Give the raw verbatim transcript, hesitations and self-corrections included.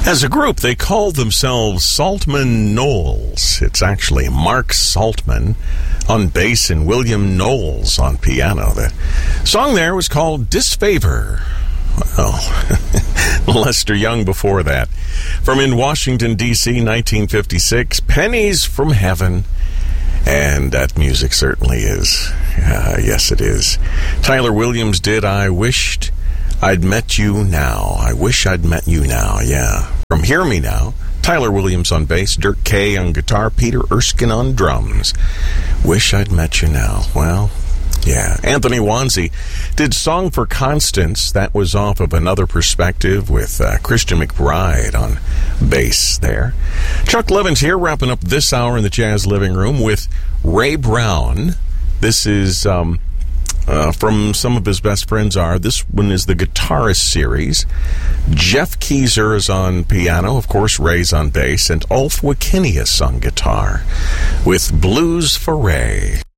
As a group, they called themselves Saltman Knowles. It's actually Mark Saltman on bass and William Knowles on piano. The song there was called Disfavor. Well, Lester Young before that. From in Washington, D C, nineteen fifty-six, Pennies from Heaven. And that music certainly is. Uh, yes, it is. Tyler Williams did I Wished I'd Met You Now. I Wish I'd Met You Now, yeah. From Hear Me Now, Tyler Williams on bass, Dirk Kay on guitar, Peter Erskine on drums. Wish I'd Met You Now. Well, yeah. Anthony Wanzi did Song for Constance. That was off of Another Perspective with uh, Christian McBride on bass there. Chuck Levin's here, wrapping up this hour in the Jazz Living Room with Ray Brown. This is um, uh, from some of his best friends are. This one is the Guitarist series. Jeff Keyser is on piano. Of course, Ray's on bass. And Ulf Wikinius on guitar with Blues for Ray.